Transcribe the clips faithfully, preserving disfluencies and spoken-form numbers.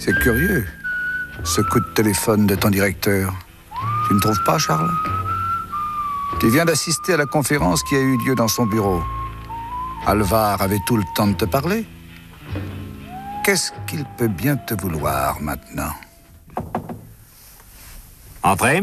C'est curieux, ce coup de téléphone de ton directeur. Tu ne trouves pas, Charles? Tu viens d'assister à la conférence qui a eu lieu dans son bureau. Alvar avait tout le temps de te parler. Qu'est-ce qu'il peut bien te vouloir maintenant? Entrez.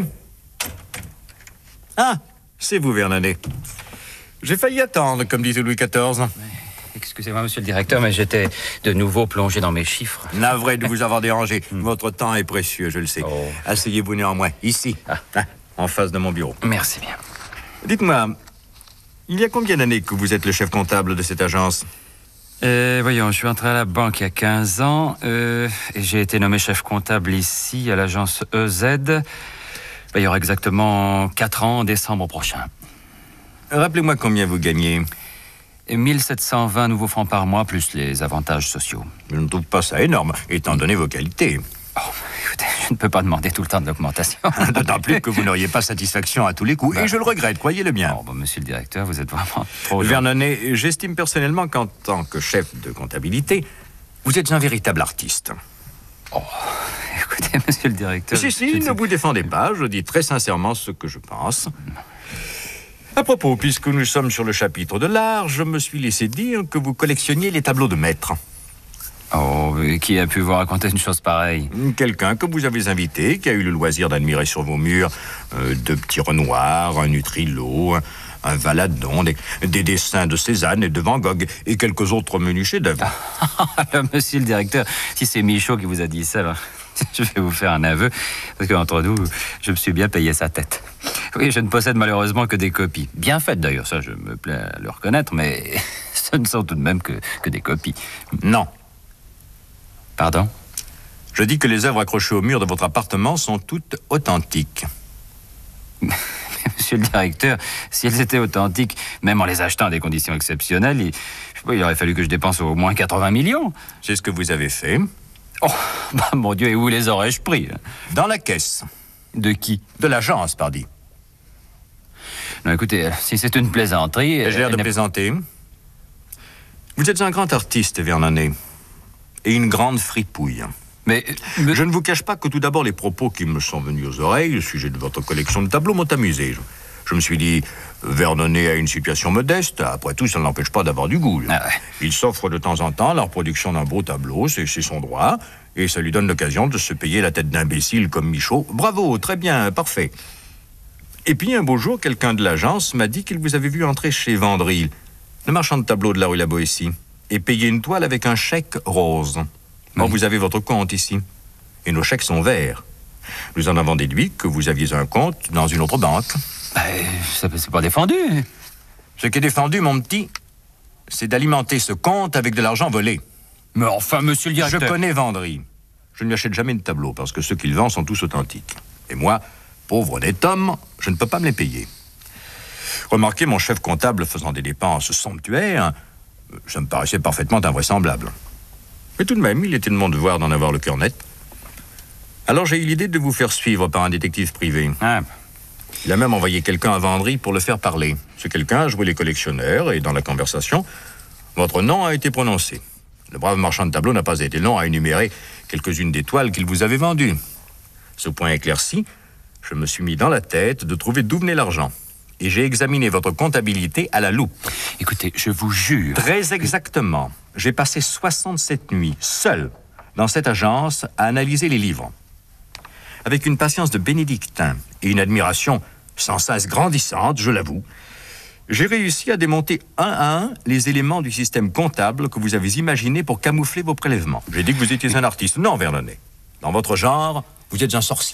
Ah, c'est vous, Vernonnet. J'ai failli attendre, comme disait Louis quatorze. Excusez-moi, monsieur le directeur, mais j'étais de nouveau plongé dans mes chiffres. Navré de vous avoir dérangé. Votre temps est précieux, je le sais. Oh. Asseyez-vous néanmoins, ici, Ah. hein, en face de mon bureau. Merci bien. Dites-moi, il y a combien d'années que vous êtes le chef comptable de cette agence? Euh, voyons, je suis entré à la banque il y a quinze ans euh, et j'ai été nommé chef comptable ici, à l'agence E Z. Ben, il y aura exactement quatre ans en décembre prochain. Rappelez-moi combien vous gagnez. Et mille sept cent vingt nouveaux francs par mois, plus les avantages sociaux. Je ne trouve pas ça énorme, étant donné vos qualités. Oh, écoutez, je ne peux pas demander tout le temps de l'augmentation. D'autant plus que vous n'auriez pas satisfaction à tous les coups. Bah. Et je le regrette, croyez-le bien. Oh, bon, monsieur le directeur, vous êtes vraiment trop... Vernonnet, j'estime personnellement qu'en tant que chef de comptabilité, vous êtes un véritable artiste. Oh, écoutez, monsieur le directeur... Si, si, ne vous défendez pas, je dis très sincèrement ce que je pense. À propos, puisque nous sommes sur le chapitre de l'art, je me suis laissé dire que vous collectionniez les tableaux de maître. Oh, mais qui a pu vous raconter une chose pareille? Quelqu'un que vous avez invité, qui a eu le loisir d'admirer sur vos murs euh, deux petits Renoirs, un Utrillo, un, un Valadon, des, des dessins de Cézanne et de Van Gogh, et quelques autres menus chefs-d'œuvre. Alors, monsieur le directeur, si c'est Michaud qui vous a dit ça, alors, je vais vous faire un aveu, parce qu'entre nous, je me suis bien payé sa tête. Oui, je ne possède malheureusement que des copies. Bien faites d'ailleurs, ça je me plais à le reconnaître, mais ce ne sont tout de même que, que des copies. Non. Pardon? Je dis que les œuvres accrochées au mur de votre appartement sont toutes authentiques. Monsieur le directeur, si elles étaient authentiques, même en les achetant à des conditions exceptionnelles, il, je sais pas, il aurait fallu que je dépense au moins quatre-vingts millions. C'est ce que vous avez fait. Oh, bah mon Dieu, et où les aurais-je pris? Dans la caisse. De qui? De l'agence, pardi. Non, écoutez, si c'est une plaisanterie... J'ai l'air de plaisanter. Vous êtes un grand artiste, Vernonnet. Et une grande fripouille. Mais, mais... Je ne vous cache pas que tout d'abord, les propos qui me sont venus aux oreilles, au sujet de votre collection de tableaux, m'ont amusé. Je, je me suis dit, Vernonnet a une situation modeste. Après tout, ça ne l'empêche pas d'avoir du goût. Ah ouais. Il s'offre de temps en temps la reproduction d'un beau tableau, c'est son droit, et ça lui donne l'occasion de se payer la tête d'imbécile comme Michaud. Bravo, très bien, parfait. Et puis, un beau jour, quelqu'un de l'agence m'a dit qu'il vous avait vu entrer chez Vendry, le marchand de tableaux de la rue La Boétie, et payer une toile avec un chèque rose. Or, Oui. vous avez votre compte ici. Et nos chèques sont verts. Nous en avons déduit que vous aviez un compte dans une autre banque. Bah, ça c'est pas défendu. Ce qui est défendu, mon petit, c'est d'alimenter ce compte avec de l'argent volé. Mais enfin, monsieur le Je directeur... connais Vendry. Je ne lui achète jamais de tableaux parce que ceux qu'il vend sont tous authentiques. Et moi, pauvre honnête homme, je ne peux pas me les payer. Remarquez, mon chef comptable faisant des dépenses somptuaires, ça me paraissait parfaitement invraisemblable. Mais tout de même, il était de mon devoir d'en avoir le cœur net. Alors j'ai eu l'idée de vous faire suivre par un détective privé. Ah, Il a même envoyé quelqu'un à Vendry pour le faire parler. Ce quelqu'un a joué les collectionneurs et dans la conversation, votre nom a été prononcé. Le brave marchand de tableaux n'a pas été long à énumérer quelques-unes des toiles qu'il vous avait vendues. Ce point éclairci, je me suis mis dans la tête de trouver d'où venait l'argent. Et j'ai examiné votre comptabilité à la loupe. écoutez, je vous jure... Très exactement. J'ai passé soixante-sept nuits, seul, dans cette agence, à analyser les livres. Avec une patience de bénédictin et une admiration sans cesse grandissante, je l'avoue, j'ai réussi à démonter un à un les éléments du système comptable que vous avez imaginé pour camoufler vos prélèvements. J'ai dit que vous étiez un artiste. Non, Vernonnet. Dans votre genre, vous êtes un sorcier.